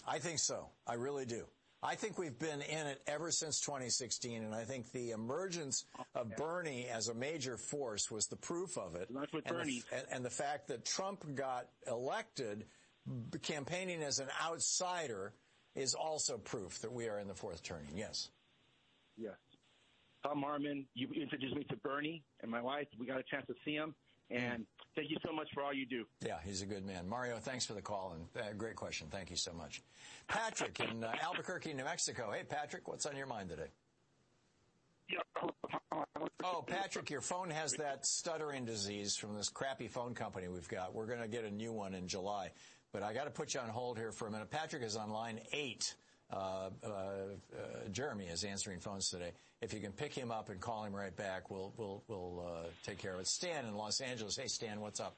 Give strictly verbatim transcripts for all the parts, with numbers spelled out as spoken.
I think so. I really do. I think we've been in it ever since twenty sixteen, and I think the emergence of yeah. Bernie as a major force was the proof of it. That's what and, Bernie. the, and, and the fact that Trump got elected campaigning as an outsider is also proof that we are in the fourth turning. Yes. Yes. Thom Hartmann, you introduced me to Bernie and my wife. We got a chance to see him. And thank you so much for all you do. Yeah, he's a good man. Mario, thanks for the call, and uh, great question. Thank you so much. Patrick in uh, Albuquerque, New Mexico. Hey, Patrick, what's on your mind today? Oh, Patrick, your phone has that stuttering disease from this crappy phone company we've got. We're going to get a new one in July. But I got to put you on hold here for a minute. Patrick is on line eight. Uh, uh, uh, Jeremy is answering phones today. If you can pick him up and call him right back, we'll we'll we'll uh, take care of it. Stan in Los Angeles. Hey, Stan, what's up?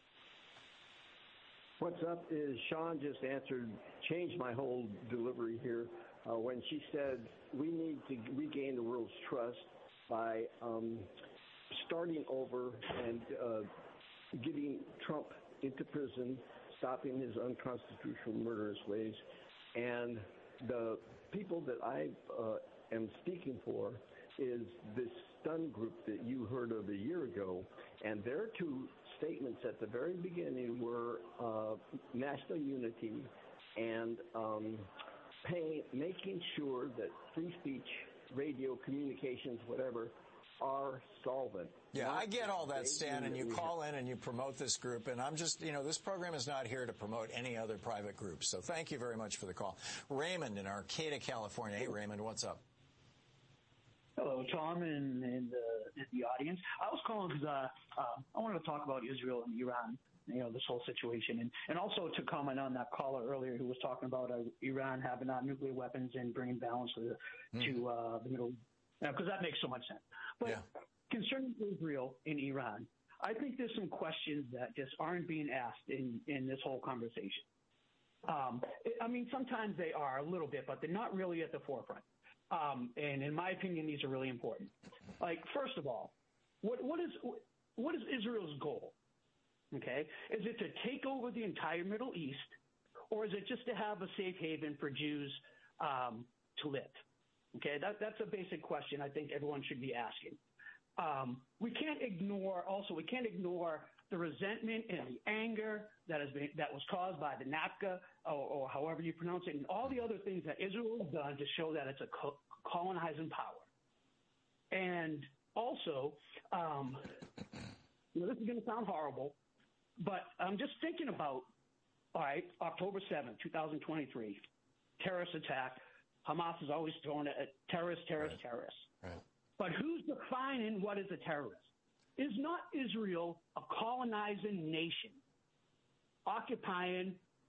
What's up is Sean just answered, changed my whole delivery here uh, when she said we need to regain the world's trust by um, starting over and uh, getting Trump into prison, stopping his unconstitutional, murderous ways, and the people that I uh, am speaking for is this stun group that you heard of a year ago, and their two statements at the very beginning were uh, national unity and um, pay, making sure that free speech, radio, communications, whatever, are solvent. Yeah, I get all that, Stan, and you call in and you promote this group, and I'm just, you know, this program is not here to promote any other private groups, so thank you very much for the call. Raymond in Arcata, California. Hey, Raymond, what's up? Hello, Tom, and, and uh, the audience. I was calling because uh, uh, I wanted to talk about Israel and Iran, you know, this whole situation, and, and also to comment on that caller earlier who was talking about uh, Iran having uh, nuclear weapons and bringing balance to the, mm. to, uh, the Middle East, because that makes so much sense. But yeah. Concerning Israel and Iran, I think there's some questions that just aren't being asked in, in this whole conversation. Um, I mean, sometimes they are a little bit, but they're not really at the forefront. Um, and in my opinion, these are really important. Like, first of all, what, what is what is Israel's goal? Okay, is it to take over the entire Middle East, or is it just to have a safe haven for Jews um, to live? Okay, that, that's a basic question I think everyone should be asking. Um, we can't ignore, also, we can't ignore the resentment and the anger that has been that was caused by the NAFTA, or, or however you pronounce it, and all the other things that Israel has done to show that it's a co- colonizing power. And also, um, you know, this is going to sound horrible, but I'm just thinking about, all right, October seventh, twenty twenty-three, terrorist attack. Hamas is always throwing at terrorist, terrorist, right. terrorist. Right. But who's defining what is a terrorist? Is not Israel a colonizing nation, occupying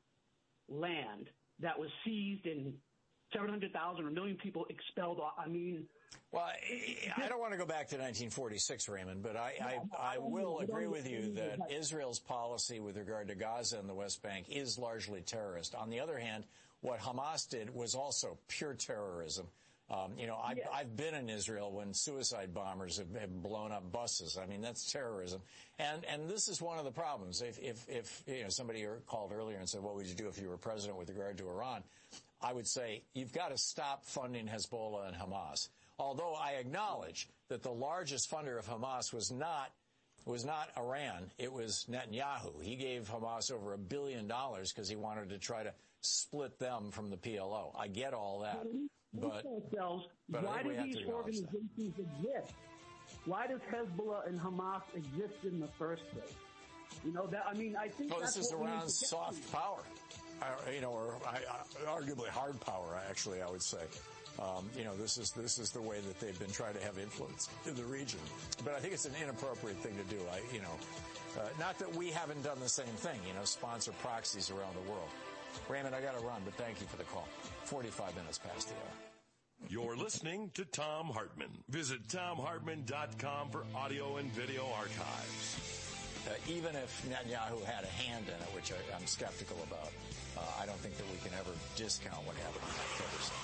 land that was seized and seven hundred thousand or a million people expelled? I mean... Well, I don't want to go back to nineteen forty-six, Raymond, but I, I, I will agree with you that Israel's policy with regard to Gaza and the West Bank is largely terrorist. On the other hand, what Hamas did was also pure terrorism. Um, you know, I've, yeah. I've been in Israel when suicide bombers have, have blown up buses. I mean, that's terrorism. And, and this is one of the problems. If, if, if, you know, somebody called earlier and said, what would you do if you were president with regard to Iran? I would say, you've got to stop funding Hezbollah and Hamas. Although I acknowledge that the largest funder of Hamas was not was not Iran. It was Netanyahu. He gave Hamas over a billion dollars because he wanted to try to split them from the P L O. I get all that. But, but why do these organizations exist? Why does Hezbollah and Hamas exist in the first place? You know, that, I mean, I think oh, that's this is what around soft power, uh, you know, or I, uh, arguably hard power, actually, I would say. Um, you know, this is this is the way that they've been trying to have influence in the region. But I think it's an inappropriate thing to do. I, you know, uh, not that we haven't done the same thing, you know, sponsor proxies around the world. Raymond, I got to run, but thank you for the call. forty-five minutes past the hour. You're listening to Thom Hartmann. Visit Thom Hartmann dot com for audio and video archives. Uh, even if Netanyahu had a hand in it, which I, I'm skeptical about, uh, I don't think that we can ever discount what happened on October seventh.